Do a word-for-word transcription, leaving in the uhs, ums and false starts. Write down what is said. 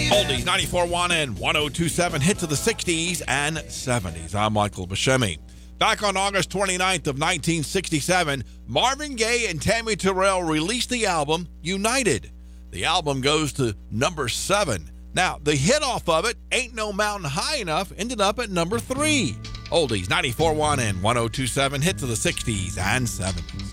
Oldies ninety-four point one and one oh two point seven hits of the sixties and seventies. I'm Michael Buscemi. Back on August twenty-ninth of nineteen sixty-seven, Marvin Gaye and Tammy Terrell released the album United. The album goes to number seven. Now, the hit off of it, Ain't No Mountain High Enough, ended up at number three. Oldies ninety-four point one and one oh two point seven hits of the sixties and seventies.